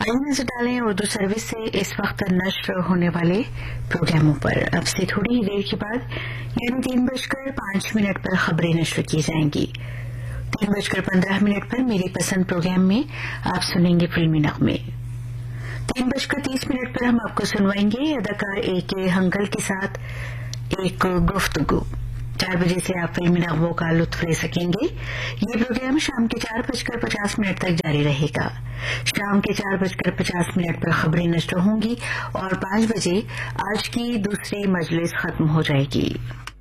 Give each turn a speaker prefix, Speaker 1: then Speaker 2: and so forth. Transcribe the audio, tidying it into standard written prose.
Speaker 1: आइए नजर डालें उर्दू सर्विस से इस वक्त नश्र होने वाले प्रोग्रामों पर। अब से थोड़ी ही देर के बाद यानी 3:05 पर खबरें नश्र की जाएंगी। 3:15 पर मेरी पसंद प्रोग्राम में आप सुनेंगे फिल्मी नगमे। 3:30 पर हम आपको सुनवाएंगे अदाकार A.K. हंगल के साथ एक गुफ्तगू। 4 बजे से आप फिल्मी नगमों का लुत्फ ले सकेंगे। ये प्रोग्राम शाम के 4:50 तक जारी रहेगा। शाम के 4:50 पर खबरें नश्र होंगी और 5 बजे आज की दूसरी मजलिस खत्म हो जाएगी।